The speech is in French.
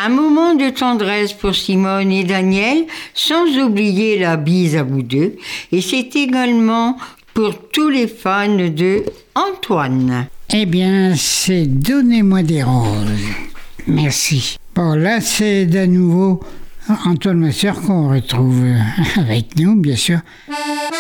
Un moment de tendresse pour Simone et Daniel, sans oublier la bise à vous deux. Et c'est également pour tous les fans de Antoine. Eh bien, c'est Donnez-moi des roses. Merci. Bon, là, c'est de nouveau Antoine Masseur qu'on retrouve avec nous, bien sûr.